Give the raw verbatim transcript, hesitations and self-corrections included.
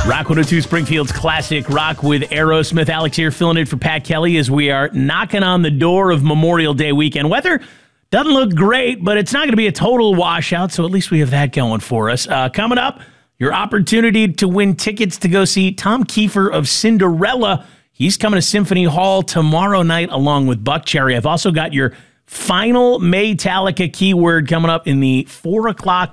Rock one oh two Springfield's Classic Rock with Aerosmith. Alex here filling in for Pat Kelly as we are knocking on the door of Memorial Day weekend. Weather doesn't look great, but it's not going to be a total washout, so at least we have that going for us. Uh, coming up, your opportunity to win tickets to go see Tom Kiefer of Cinderella. He's coming to Symphony Hall tomorrow night along with Buckcherry. I've also got your final Metallica keyword coming up in the four o'clock